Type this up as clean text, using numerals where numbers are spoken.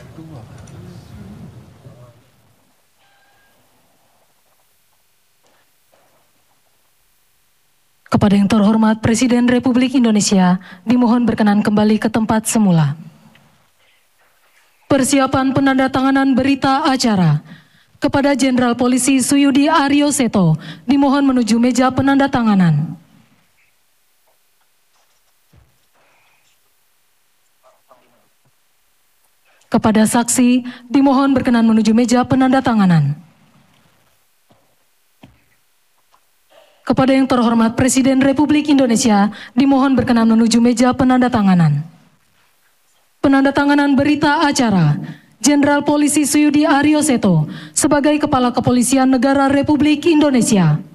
Kepada yang terhormat Presiden Republik Indonesia, dimohon berkenan kembali ke tempat semula. Persiapan penandatanganan berita acara. Kepada Jenderal Polisi Suyudi Aryo Seto, dimohon menuju meja penandatanganan. Kepada saksi, dimohon berkenan menuju meja penandatanganan. Kepada yang terhormat Presiden Republik Indonesia, dimohon berkenan menuju meja penandatanganan. Penandatanganan berita acara. Jenderal Polisi Suyudi Aryo Seto sebagai Kepala Kepolisian Negara Republik Indonesia.